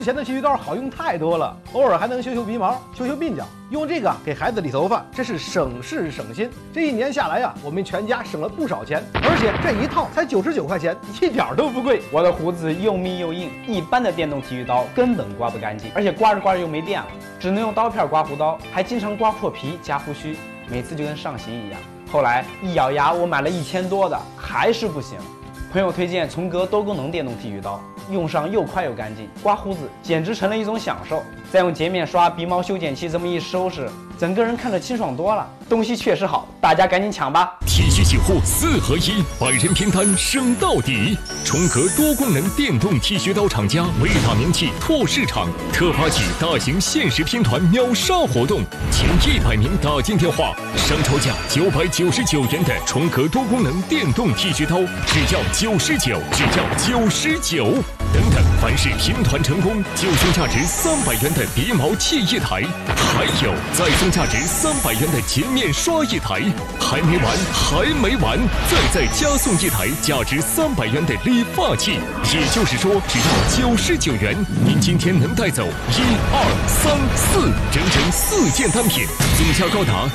之前的剃须刀好用太多了，偶尔还能修修鼻毛、修修鬓角，用这个给孩子理头发，真是省事省心。这一年下来呀，我们全家省了不少钱，而且这一套才99块钱，一点都不贵。 我的胡子又密又硬，一般的电动剃须刀根本刮不干净，而且刮着刮着又没电了，只能用刀片刮胡刀，还经常刮破皮夹胡须，每次就跟上刑一样。后来一咬牙，我买了1000多的，还是不行。朋友推荐崇格多功能电动剃须刀，用上又快又干净，刮胡子简直成了一种享受。再用洁面刷、鼻毛修剪器这么一收拾，整个人看着清爽多了。东西确实好，大家赶紧抢吧！ 剃须洗护4合1，百人拼单省到底。崇格多功能电动剃须刀厂家伟大名气拓市场，特发起大型限时拼团秒杀活动，前100名打进电话，上超价999元的崇格多功能电动剃须刀，只要99，只要99。等等，凡是拼团成功，就送价值300元的鼻毛器1台，还有再送价值300元的洁面刷1台，还没完，还没完，再加送1台价值300元的理发器。也就是说，只要99元，您今天能带走1、2、3、4，整整4件单品，总价高达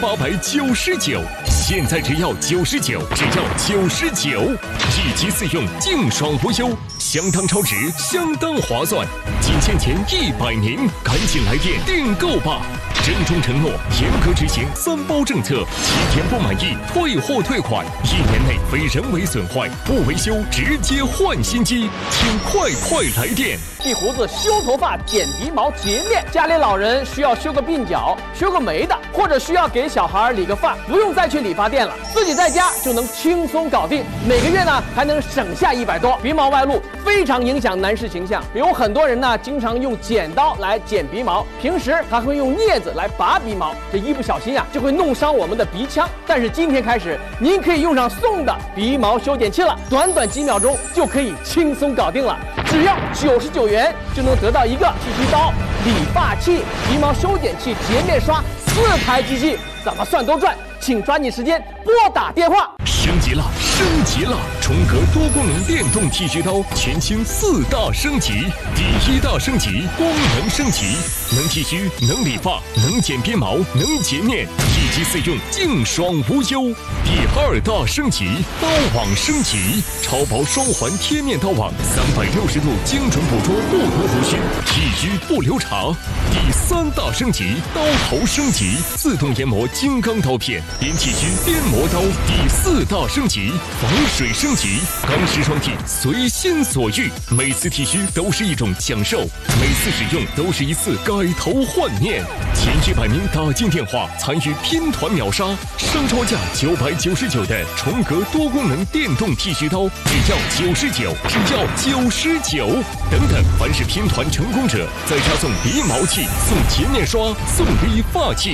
1899。现在只要99，只要99，1机4用，净爽无忧，相当超值，相当划算，仅限前100名，赶紧来电订购吧！郑重承诺，严格执行3包政策，7天不满意退货退款，1年内非人为损坏不维修直接换新机，请快来电！ 剃胡子、修头发、剪鼻毛、洁面，家里老人需要修个鬓角、修个眉的，或者需要给小孩理个发，不用再去理发店了，自己在家就能轻松搞定。每个月呢还能省下100多。鼻毛外露非常影响男士形象，有很多人呢经常用剪刀来剪鼻毛，平时还会用镊子来拔鼻毛，这一不小心啊就会弄伤我们的鼻腔。但是今天开始，您可以用上送的鼻毛修剪器了，短短几秒钟就可以轻松搞定了，只要99元就能得到一个剃须刀、理发器、鼻毛修剪器、洁面刷4台机器，怎么算都赚。请抓紧时间拨打电话。 升级了，升级了！崇格多功能电动剃须刀全新4大升级。第1大升级，功能升级，能剃须，能理发，能剪鼻毛，能洁面，1机4用，净爽无忧。第2大升级，刀网升级，超薄双环贴面刀网，360度精准捕捉不同胡须，剃须不留茬。第3大升级，刀头升级，自动研磨金刚刀片，边剃须边磨刀。第4大升级，防水升级，钢丝双剃，随心所欲，每次剃须都是一种享受，每次使用都是一次改头换面。前100名打进电话参与拼团秒杀，上超价999的崇格多功能电动剃须刀，只要99，只要99。等等，凡是拼团成功者，再加送鼻毛器、送洁面刷、送理发器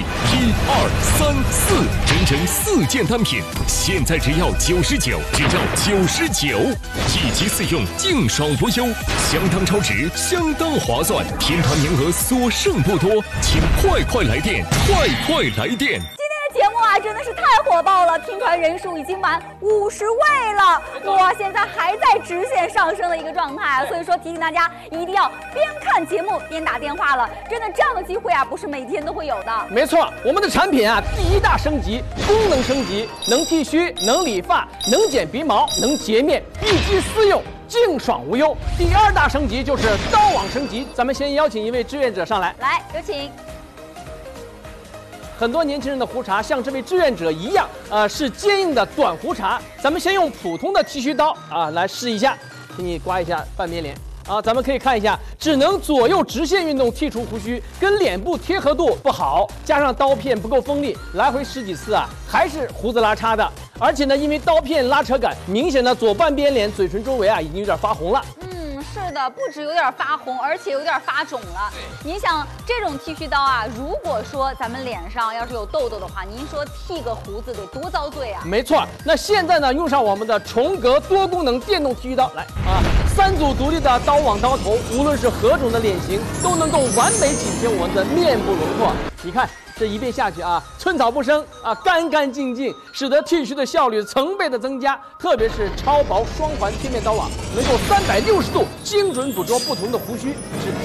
，1、2、3、4，整整4件单品，现在只要99，只要99，1机4用，净爽无忧，相当超值，相当划算，拼团名额所剩不多，请快来电，快来电！ 节目啊，真的是太火爆了，拼团人数已经满50位了，哇，现在还在直线上升的一个状态，所以说提醒大家一定要边看节目边打电话了，真的这样的机会啊，不是每天都会有的。 没错，我们的产品啊，第1大升级，功能升级，能剃须，能理发，能剪鼻毛，能洁面，1机4用，净爽无忧。第2大升级就是刀网升级，咱们先邀请一位志愿者上来， 有请。 很多年轻人的胡茬像这位志愿者一样，是坚硬的短胡茬。咱们先用普通的剃须刀来试一下，给你刮一下半边脸咱们可以看一下，只能左右直线运动剔除胡须，跟脸部贴合度不好，加上刀片不够锋利，来回10几次还是胡子拉碴的。而且呢，因为刀片拉扯感，明显的左半边脸嘴唇周围已经有点发红了。 是的，不止有点发红，而且有点发肿了。您想，这种剃须刀如果说咱们脸上要是有痘痘的话，您说剃个胡子得多遭罪啊！没错， 那现在呢，用上我们的崇格多功能电动剃须刀，来3组独立的刀网刀头，无论是何种的脸型，都能够完美体现我们的面部容魄。你看这一遍下去寸草不生干干净净，使得剃须的效率成倍的增加。特别是超薄双环贴面刀网，能够360度精准捕捉不同的胡须，使